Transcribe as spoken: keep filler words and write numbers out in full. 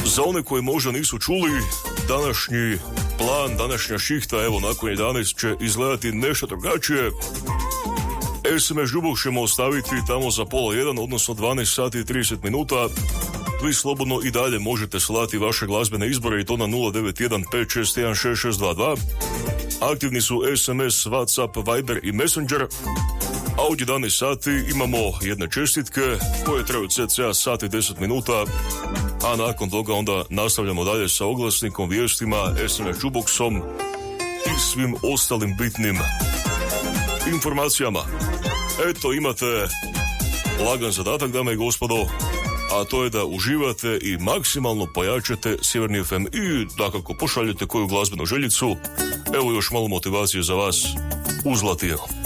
Za one koji možda nisu čuli, današnji plan, današnja šihta, evo nakon jedanaest će izgledati nešto drugačije. es em es Žubok ćemo ostaviti tamo za pola jedan, odnosno dvanaest sati i trideset minuta. Vi slobodno i dalje možete slati vaše glazbene izbore i to na nula devet jedan pet šest jedan šest šest dva dva. Aktivni su es em es, WhatsApp, Viber i Messenger. A od jedanaest sati imamo jedne čestitke koje traju cca sat i deset minuta, a nakon toga onda nastavljamo dalje sa oglasnikom, vijestima, es em es Jukeboxom i svim ostalim bitnim informacijama. Eto, imate lagan zadatak, dame i gospodo, a to je da uživate i maksimalno pojačate Sjeverni ef em i dakako pošaljete koju glazbenu željicu. Evo još malo motivacije za vas u Zlatinu.